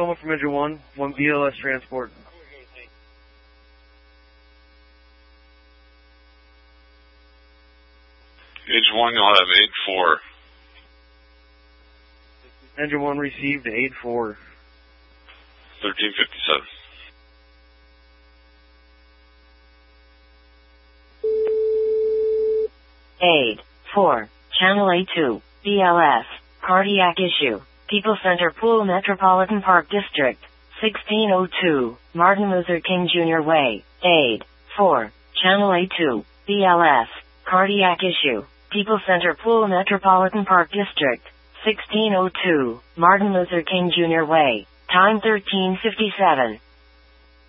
1 from Engine 1, 1 BLS transport. Engine 1, you'll have 8-4. Engine 1 received 8-4. 1357. Aid 4, Channel A2, BLS, cardiac issue, People Center Pool Metropolitan Park District, 1602, Martin Luther King Jr. Way. Aid 4, Channel A2, BLS, cardiac issue, People Center Pool Metropolitan Park District, 1602, Martin Luther King Jr. Way. Time 1357.